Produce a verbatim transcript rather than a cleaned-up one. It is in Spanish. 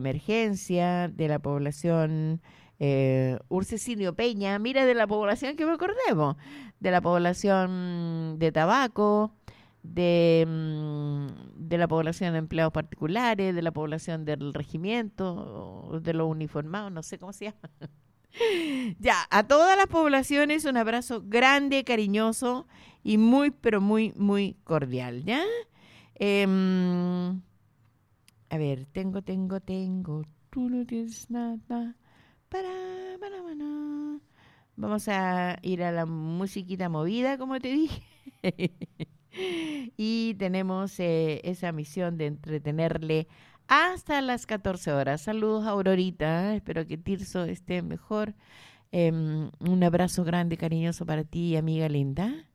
Emergencia, de la población eh, Urcesinio Peña, mira, de la población que me acordemos, de la población de Tabaco, de, mm, de la población de empleados particulares, de la población del regimiento, de los uniformados, no sé cómo se llama. Ya, a todas las poblaciones un abrazo grande, cariñoso y muy, pero muy, muy cordial, ¿ya? Em, a ver, tengo, tengo, tengo. Tú no tienes nada. Para, para, para. Vamos a ir a la musiquita movida, como te dije. Y tenemos eh, esa misión de entretenerle hasta las catorce horas. Saludos, Aurorita. Espero que Tirso esté mejor. Em, un abrazo grande, cariñoso para ti, amiga linda.